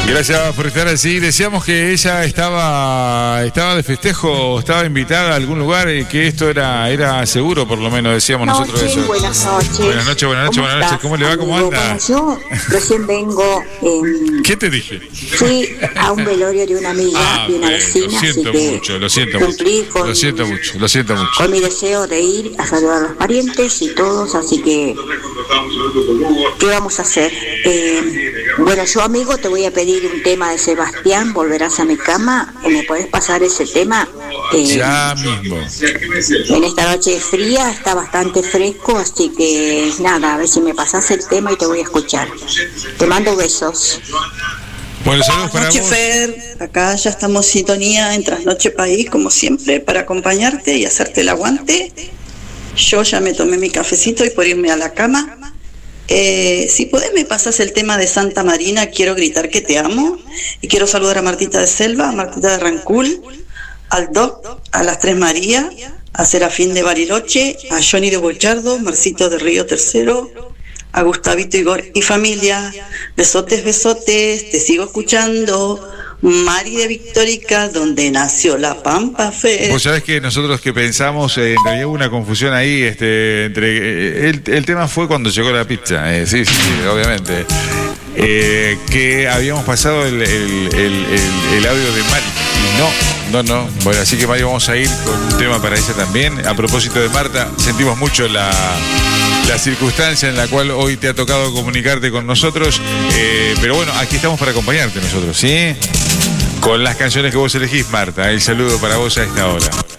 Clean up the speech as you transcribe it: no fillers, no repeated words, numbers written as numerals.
Gracias por estar así. Decíamos que ella estaba de festejo, estaba invitada a algún lugar y que esto era seguro, por lo menos decíamos nosotros eso. Buenas noches. Buenas noches, buenas noches, buenas noches. ¿Cómo le va? ¿Cómo anda? Bueno, yo recién vengo. ¿Qué te dije? Fui a un velorio de una amiga, de una vecina. Lo siento mucho, lo siento mucho. Lo siento mucho, lo siento mucho. Con mi deseo de ir a saludar a los parientes y todos, así que ¿qué vamos a hacer? Bueno, yo, amigo, te voy a pedir un tema de Sebastián, Volverás a mi cama. ¿Me podés pasar ese tema? Ya mismo. En esta noche fría está bastante fresco, así que nada, a ver si me pasás el tema y te voy a escuchar. Te mando besos. Bueno, saludos para Buenas vos. noches, Fer. Acá ya estamos en sintonía en Trasnoche País, como siempre, para acompañarte y hacerte el aguante. Yo ya me tomé mi cafecito y por irme a la cama. Si podés me pasas el tema de Santa Marina, quiero gritar que te amo. Y quiero saludar a Martita de Selva, a Martita de Rancul, al Doc, a las Tres María, a Serafín de Bariloche, a Johnny de Bochardo, Marcito de Río Tercero, a Gustavito Igor y familia. Besotes, besotes, te sigo escuchando. Mari de Victórica, donde nació la Pampa Fe. Vos sabés que nosotros que pensamos, en realidad hubo una confusión ahí, entre el tema fue cuando llegó la pizza, sí, obviamente, que habíamos pasado el audio de Mari, y no, bueno, así que Mari, vamos a ir con un tema para ella también. A propósito de Marta, sentimos mucho la circunstancia en la cual hoy te ha tocado comunicarte con nosotros, pero bueno, aquí estamos para acompañarte nosotros, ¿sí? Con las canciones que vos elegís, Marta. El saludo para vos a esta hora.